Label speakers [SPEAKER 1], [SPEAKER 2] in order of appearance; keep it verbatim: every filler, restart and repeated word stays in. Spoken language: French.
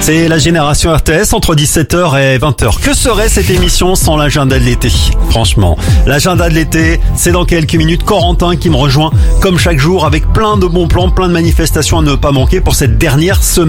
[SPEAKER 1] C'est la génération R T S entre dix-sept heures et vingt heures. Que serait cette émission sans l'agenda de l'été? Franchement, l'agenda de l'été, c'est dans quelques minutes. Corentin qui me rejoint comme chaque jour avec plein de bons plans, plein de manifestations à ne pas manquer pour cette dernière semaine.